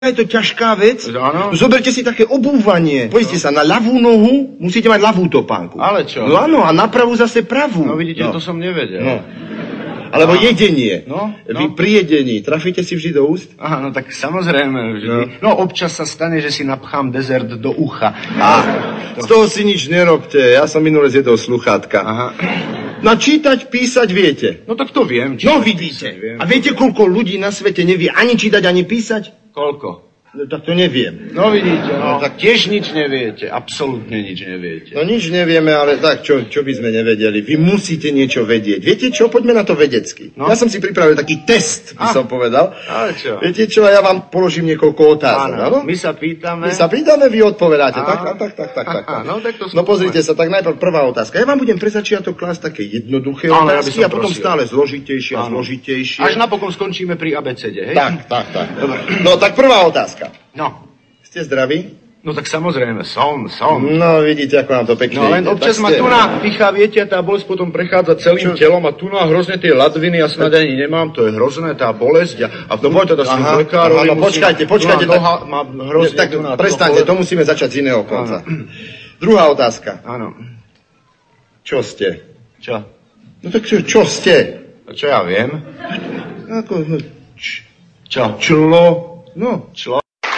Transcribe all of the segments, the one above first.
Je to ťažká vec. Áno. Zoberte si také obúvanie. Pozrite sa, na ľavú nohu musíte mať ľavú topánku. Ale čo? No áno, a na pravú zase pravú. No vidíte, to som nevedel. No. Alebo jedenie. No. Vy pri jedení trafíte si vždy do úst? Aha, no tak samozrejme vždy. No občas sa stane, že si napchám dezert do ucha. Z toho si nič nerobte. Ja som minule zjedol sluchátka. Aha. No čítať, písať viete. No tak to viem. No vidíte. A viete, koľko ľudí na svete nevie ani čítať, ani písať? Koľko? No tak to neviem. No vidíte, no tak tiež nič neviete. Absolútne nič neviete. No nič nevieme, ale tak čo by sme nevedeli? Vy musíte niečo vedieť. Viete čo? Poďme na to vedecky. No? Ja som si pripravil taký test, by som povedal. Ale čo? Viete čo? Ja vám položím niekoľko otázok. Áno. My sa pýtame, vy odpovedáte. Tak. No, tak to no pozrite sa, tak najprv prvá otázka. Ja vám budem pre začiatok klásť také jednoduché otázky a potom stále zložitejšie a zložitejšie. Až napokon skončíme pri abecede, hej? Tak. No tak prvá otázka. No. Ste zdraví? No tak samozrejme, som. No vidíte, ako nám to pekne. No len občas ma tu na pichá, viete, tá bolesť potom prechádza celým telom a tu na hrozne tie ladviny a snad ani nemám, to je hrozné, tá bolesť a no poďte teda s tým lekárovi. No počkajte. Noha má hrozne tak prestaňte, to musíme začať z iného konca. Druhá otázka. Áno. Čo ste? Čo? No tak čo ste? A čo ja viem? Ako, Čo? Člo. No. Člo.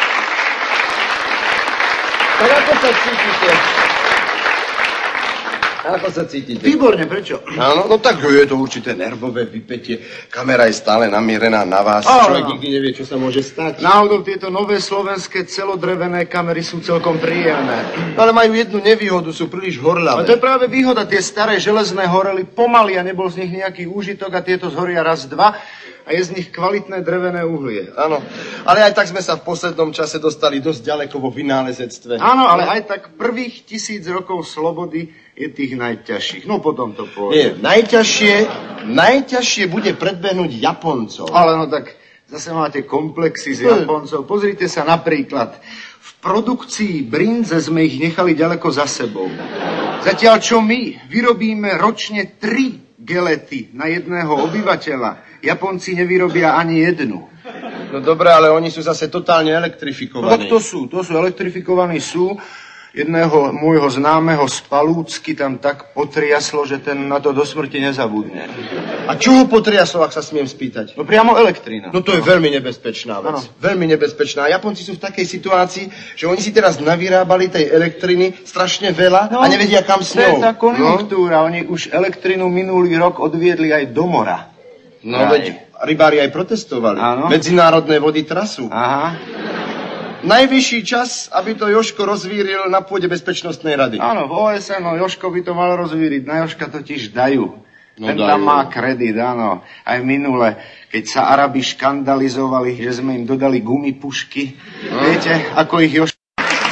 Tak ako sa cítite? Výborne, prečo? Áno, no tak je to určité nervové vypätie. Kamera je stále namierená na vás. Človek nikdy nevie, čo sa môže stať. Náhodou tieto nové slovenské celodrevené kamery sú celkom príjemné. Ale majú jednu nevýhodu, sú príliš horľavé. A to je práve výhoda, tie staré železné horely pomaly a nebol z nich nejaký úžitok a tieto zhoria raz, dva. A je z nich kvalitné drevené uhlie. Áno, ale aj tak sme sa v poslednom čase dostali dosť ďaleko vo vynálezectve. Áno, ale aj tak prvých 1000 rokov slobody je tých najťažších. No potom to Nie, pôjde. najťažšie bude predbehnúť Japoncov. Ale no tak zase máte komplexy z Japoncov. Pozrite sa napríklad. V produkcii brinze sme ich nechali ďaleko za sebou. Zatiaľ čo my vyrobíme ročne 3 gelety na jedného obyvateľa. Japonci nevyrobia ani jednu. No dobré, ale oni sú zase totálne elektrifikovaní. No tak to sú elektrifikovaní sú. Jedného môjho známeho z Palúcky tam tak potriaslo, že ten na to do smrti nezabudne. A čo ho potriaslo, ak sa smiem spýtať? No priamo elektrina. No to je veľmi nebezpečná vec. Ano. Veľmi nebezpečná. Japonci sú v takej situácii, že oni si teraz navyrábali tej elektriny strašne veľa a nevedia kam s ňou. To je tá konjunktúra. Oni už elektrinu minulý rok odviedli aj do mora. No veď rybári aj protestovali. Áno. Medzinárodné vody trasú. Aha. Najvyšší čas, aby to Jožko rozvíril na pôde Bezpečnostnej rady. Áno, v OSN, no Jožko by to mal rozvíriť. Na Jožka totiž dajú. No ten tam má kredit, áno. Aj minule, keď sa Arabi škandalizovali, že sme im dodali gumipušky. Viete, ako ich Jožko...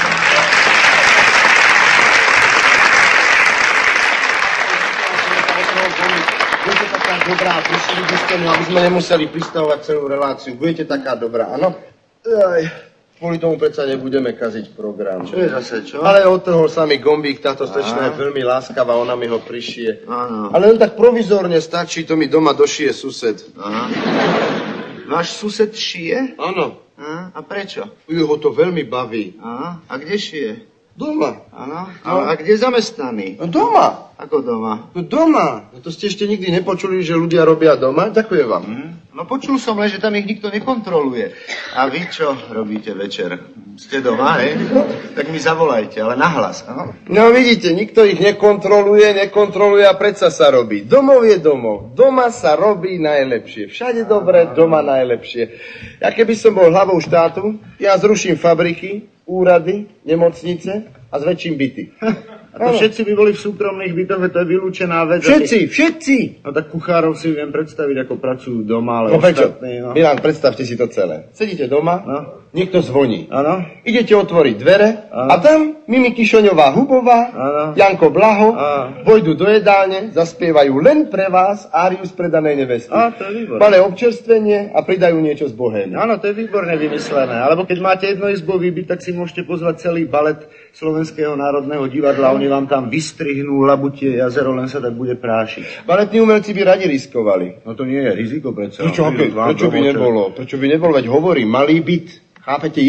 Dobrá, prišli by ste, aby sme nemuseli pristavovať celú reláciu. Budete taká dobrá, áno? Kvôli tomu predsa nebudeme kaziť program. Čo je zase, čo? Ale odtrhol sa mi gombík, táto slečna je veľmi láskavá, ona mi ho prišije. Áno. Ale len tak provizorne stačí, to mi doma došije sused. Aha. Váš sused šije? Áno. A prečo? Ho to veľmi baví. Aha. A kde šije? Doma. Áno. A kde je zamestnaný? No doma. Ako doma? No doma. No to ste ešte nikdy nepočuli, že ľudia robia doma? Ďakujem vám. No počul som len, že tam ich nikto nekontroluje. A vy čo robíte večer? Ste doma, hej? Tak mi zavolajte, ale nahlas. Aha. No vidíte, nikto ich nekontroluje a predsa sa robí. Domov je domov. Doma sa robí najlepšie. Všade dobre, doma najlepšie. Ja keby som bol hlavou štátu, ja zruším fabriky, úrady, nemocnice a zväčším byty. A to všetci by boli v súkromných bytoch, to je vylúčená vec. Všetci! No tak kuchárov si viem predstaviť, ako pracujú doma, ale ostatní, no. Milan, predstavte si to celé. Sedíte doma, niekto zvoní. Áno. Idete otvoriť dvere a tam Mimi Kišoňová Hubová, Janko Blaho vojdu do jedálne, zaspievajú len pre vás áriu z predanej nevesty. To je výborné. Malé občerstvenie a pridajú niečo z bohémy. Áno, to je výborne vymyslené. Alebo keď máte jednoizbový byt, tak si môžete pozvať celý balet Slovenského národného divadla. Oni vám tam vystrihnú Labutie jazero, len sa tak bude prášiť. Baletní umelci by radi riskovali. No to nie je riziko predsa. Prečo by nebolo? Veď hovorím, malý byt, Chápete?